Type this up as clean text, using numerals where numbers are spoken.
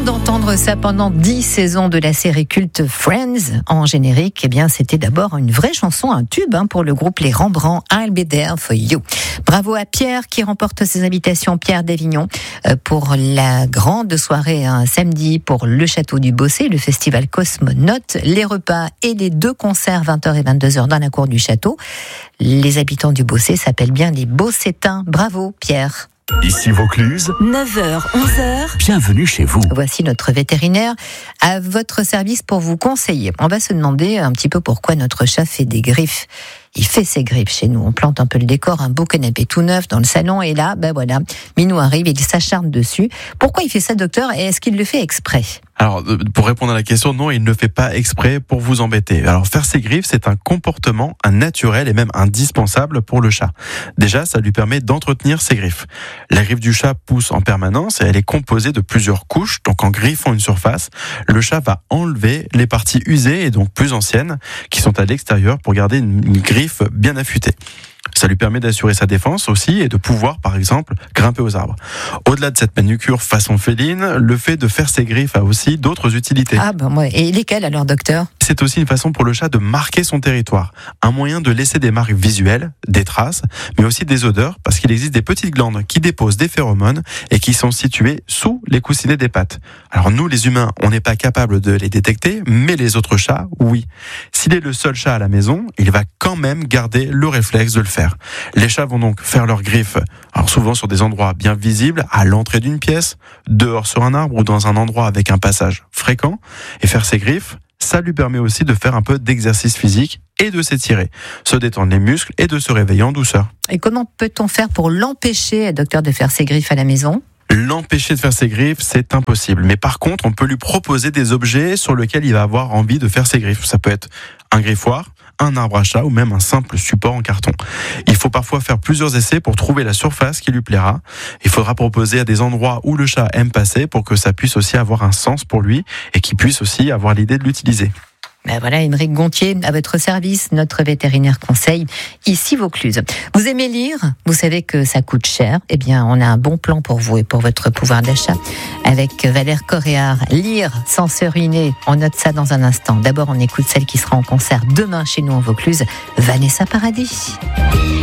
d'entendre ça pendant 10 saisons de la série culte Friends en générique, eh bien c'était d'abord une vraie chanson, un tube pour le groupe Les Rembrandt, I'll Be There For You. Bravo à Pierre qui remporte ses invitations, Pierre d'Avignon, pour la grande soirée samedi pour le Château du Bossé, le festival Cosmonaute, les repas et les 2 concerts 20h et 22h dans la cour du château. Les habitants du Bossé s'appellent bien les Bossétains. Bravo Pierre. Ici Vaucluse, 9h, 11h. bienvenue chez vous. Voici notre vétérinaire à votre service pour vous conseiller. On va se demander un petit peu pourquoi notre chat fait des griffes. Il fait ses griffes chez nous. On plante un peu le décor, un beau canapé tout neuf dans le salon et là, voilà, Minou arrive et il s'acharne dessus. Pourquoi il fait ça, docteur, et est-ce qu'il le fait exprès ? Alors, pour répondre à la question, non, il ne le fait pas exprès pour vous embêter. Alors, faire ses griffes, c'est un comportement naturel et même indispensable pour le chat. Déjà, ça lui permet d'entretenir ses griffes. La griffe du chat pousse en permanence et elle est composée de plusieurs couches. Donc, en griffant une surface, le chat va enlever les parties usées et donc plus anciennes qui sont à l'extérieur pour garder une griffe bien affûtée. Ça lui permet d'assurer sa défense aussi et de pouvoir, par exemple, grimper aux arbres. Au-delà de cette manucure façon féline, le fait de faire ses griffes a aussi d'autres utilités. Et lesquelles alors, docteur ? C'est aussi une façon pour le chat de marquer son territoire. Un moyen de laisser des marques visuelles, des traces, mais aussi des odeurs, parce qu'il existe des petites glandes qui déposent des phéromones et qui sont situées sous les coussinets des pattes. Alors nous, les humains, on n'est pas capable de les détecter, mais les autres chats, oui. S'il est le seul chat à la maison, il va quand même garder le réflexe de le faire. Les chats vont donc faire leurs griffes, alors souvent sur des endroits bien visibles, à l'entrée d'une pièce, dehors sur un arbre ou dans un endroit avec un passage fréquent. Et faire ses griffes, ça lui permet aussi de faire un peu d'exercice physique et de s'étirer, se détendre les muscles et de se réveiller en douceur. Et comment peut-on faire pour l'empêcher, docteur, de faire ses griffes à la maison ? L'empêcher de faire ses griffes, c'est impossible. Mais par contre, on peut lui proposer des objets sur lesquels il va avoir envie de faire ses griffes. Ça peut être un griffoir, un arbre à chat ou même un simple support en carton. Il faut parfois faire plusieurs essais pour trouver la surface qui lui plaira. Il faudra proposer à des endroits où le chat aime passer pour que ça puisse aussi avoir un sens pour lui et qu'il puisse aussi avoir l'idée de l'utiliser. Voilà, Émeric Gontier, à votre service, notre vétérinaire conseil, ici Vaucluse. Vous aimez lire ? Vous savez que ça coûte cher. Eh bien, on a un bon plan pour vous et pour votre pouvoir d'achat. Avec Valère Coréard, lire sans se ruiner. On note ça dans un instant. D'abord, on écoute celle qui sera en concert demain chez nous en Vaucluse, Vanessa Paradis.